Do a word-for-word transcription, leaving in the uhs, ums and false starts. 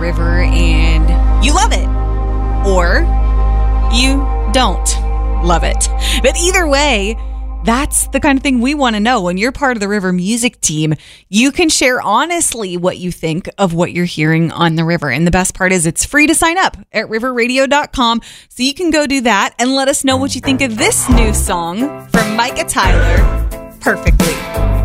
river and you love it, or you don't love it. But either way, that's the kind of thing we want to know. When you're part of the River Music Team, you can share honestly what you think of what you're hearing on the river. And the best part is it's free to sign up at river radio dot com. So you can go do that and let us know what you think of this new song from Micah Tyler, Perfectly.